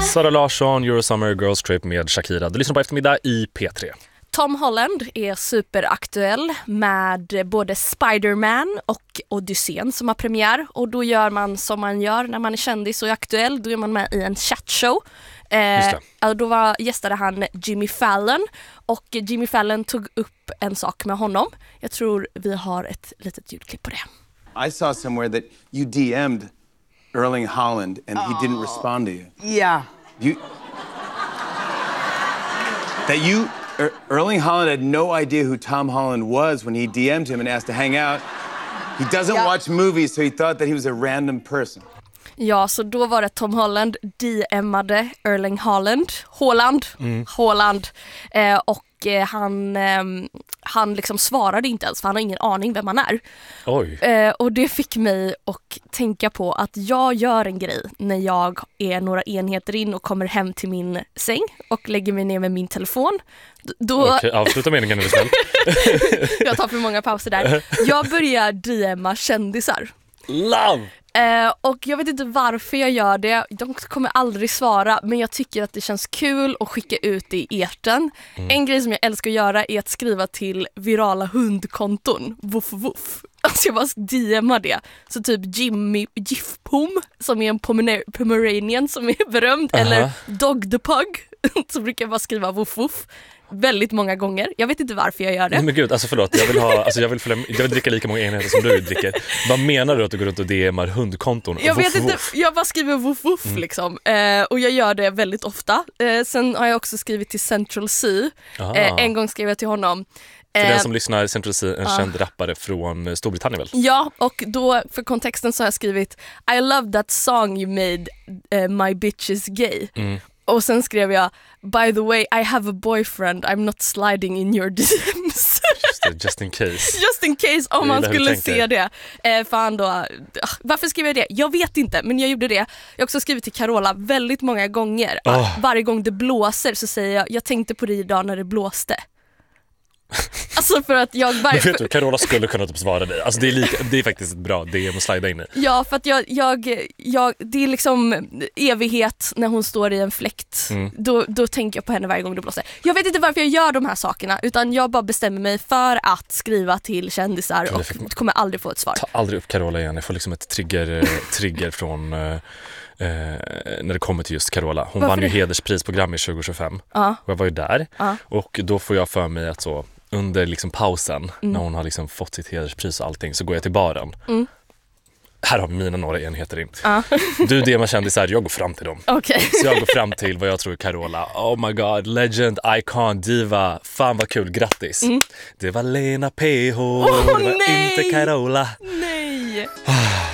Sara Larsson, Eurosummer Girls Trip med Shakira. Du lyssnar på Eftermiddag i P3. Tom Holland är superaktuell med både Spider-Man och Odysseen som har premiär. Och då gör man som man gör när man är kändis och är aktuell. Då är man med i en chatshow. Då gästade han Jimmy Fallon. Och Jimmy Fallon tog upp en sak med honom. Jag tror vi har ett litet ljudklipp på det. I saw somewhere that you DM'd Erling Haaland and he didn't respond to you. Yeah. Erling Haaland had no idea who Tom Holland was when he DM'd him and asked to hang out. He doesn't watch movies, so he thought that he was a random person. Ja, så då var det Tom Holland DM:ade Erling Haaland. Och han liksom svarade inte ens, för han har ingen aning vem man är. Oj. Och det fick mig att tänka på att jag gör en grej när jag är några enheter in och kommer hem till min säng och lägger mig ner med min telefon. Okej, avsluta meningen är du snäll. Jag tar för många pauser där. Jag börjar DMa kändisar. Love! Och jag vet inte varför jag gör det. De kommer aldrig svara, men jag tycker att det känns kul att skicka ut det i etern. En grej som jag älskar att göra är att skriva till virala hundkonton. Woof woof. Alltså jag bara DMar det. Så typ Jimmy Giffpom, som är en Pomeranian som är berömd. Eller Dog the Pug, så brukar jag bara skriva woof woof väldigt många gånger. Jag vet inte varför jag gör det. Men gud, alltså förlåt. Jag vill dricka lika många enheter som du dricker. Vad menar du att du går runt och DMar hundkonton? Jag vet inte, jag bara skriver woof woof liksom. Och jag gör det väldigt ofta. Sen har jag också skrivit till Central C. En gång skrev jag till honom. För den som lyssnar, Central C, en känd rappare från Storbritannien väl? Ja, och då för kontexten så har jag skrivit I love that song you made, my bitch is gay. Och sen skrev jag by the way, I have a boyfriend, I'm not sliding in your DMs. Just in case. Just in case, om man skulle se det. Fan då. Varför skrev jag det? Jag vet inte, men jag gjorde det. Jag har också skrivit till Carola väldigt många gånger. Varje gång det blåser så säger jag tänkte på det idag när det blåste. Alltså för att jag Men vet du, Carola skulle kunna typ svara dig. Alltså det är faktiskt ett bra DM att slida in i. Ja, för att jag det är liksom evighet när hon står i en fläkt. Då tänker jag på henne varje gång det blåser. Jag vet inte varför jag gör de här sakerna, utan jag bara bestämmer mig för att skriva till kändisar och kommer aldrig få ett svar. Ta aldrig upp Carola igen. Jag får liksom ett trigger från när det kommer till just Carola. Hon vann ju hederspris på Grammy 2025. Och jag var ju där. Och då får jag för mig att så under liksom pausen när hon har liksom fått sitt hederspris och allting, så går jag till baren. Här har vi mina några enheter in. Du DMar kändisar, jag går fram till dem. Okay. Så jag går fram till vad jag tror är Carola. Oh my god, legend, icon, diva. Fan vad kul, grattis. Det var Lena PH, det var inte Carola. Nej.